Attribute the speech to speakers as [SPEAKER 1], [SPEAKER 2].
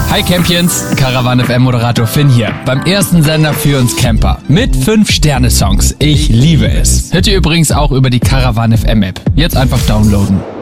[SPEAKER 1] Hi Campions, Caravan FM Moderator Finn hier, beim ersten Sender für uns Camper. Mit 5-Sterne-Songs, ich liebe es. Hört ihr übrigens auch über die Caravan FM App. Jetzt einfach downloaden.